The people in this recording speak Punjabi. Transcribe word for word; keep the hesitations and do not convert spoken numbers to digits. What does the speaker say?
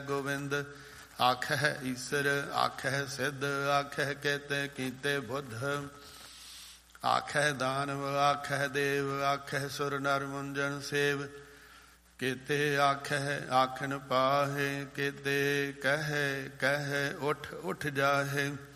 ਗੋਬਿੰਦ। ਆਖਹਿ ਈਸਰ ਆਖਹਿ ਸਿੱਧ ਆਖਹਿ ਕੇਤੇ ਕੀਤੇ ਬੁੱਧ। ਆਖਹਿ ਦਾਨਵ ਆਖਹਿ ਦੇਵ ਆਖਹਿ ਸੁਰ ਨਰ ਮੁੰਜਨ ਸੇਵ। ਕੇਤੇ ਆਖਹਿ ਆਖਣ ਪਾਹੇ, ਕੇਤੇ ਕਹਿ ਕਹਿ ਉਠ ਉਠ ਜਾਹੇ।